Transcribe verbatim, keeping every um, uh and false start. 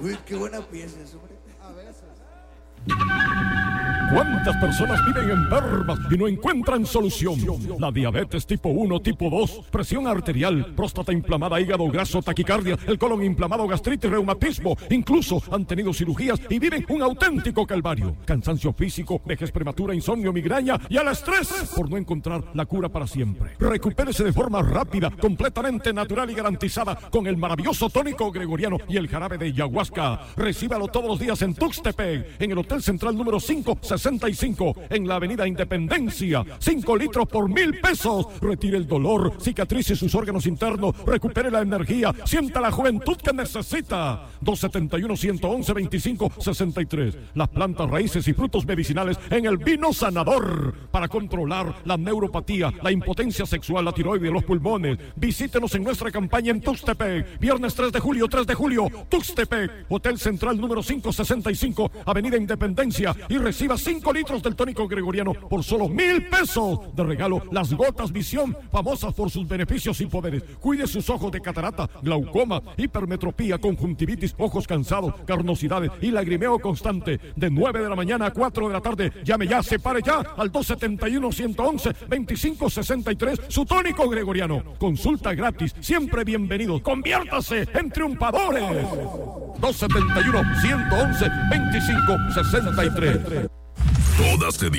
Uy, qué buena pieza, hombre. A veces. ¿Cuántas personas viven enfermas y no encuentran solución? La diabetes tipo uno, tipo dos, presión arterial, próstata inflamada, hígado graso, taquicardia, el colon inflamado, gastritis, reumatismo. Incluso han tenido cirugías y viven un auténtico calvario. Cansancio físico, vejez prematura, insomnio, migraña y al estrés por no encontrar la cura para siempre. Recupérese de forma rápida, completamente natural y garantizada con el maravilloso tónico gregoriano y el jarabe de ayahuasca. Recíbalo todos los días en Tuxtepec, en el Hotel Central número cinco sesenta y cinco, en la Avenida Independencia. cinco litros por mil pesos. Retire el dolor, cicatrice sus órganos internos, recupere la energía, sienta la juventud que necesita. dos setenta y uno, ciento once, veinticinco sesenta y tres. Las plantas, raíces y frutos medicinales en el vino sanador para controlar la neuropatía, la impotencia sexual, la tiroides, los pulmones. Visítenos en nuestra campaña en Tuxtepec. Viernes tres de julio, tres de julio, Tuxtepec, Hotel Central número cinco sesenta y cinco, Avenida Independencia, y reciba cinco litros del tónico gregoriano por solo mil pesos. De regalo, las gotas Visión, famosas por sus beneficios y poderes. Cuide sus ojos de catarata, glaucoma, hipermetropía, conjuntivitis, ojos cansados, carnosidades y lagrimeo constante. De nueve de la mañana a cuatro de la tarde. Llame ya, se pare ya al dos setenta y uno, ciento once, veinticinco sesenta y tres. Su tónico gregoriano. Consulta gratis, siempre bienvenido. Conviértase en triunfadores. dos setenta y uno, ciento once, veinticinco sesenta y tres. Todas te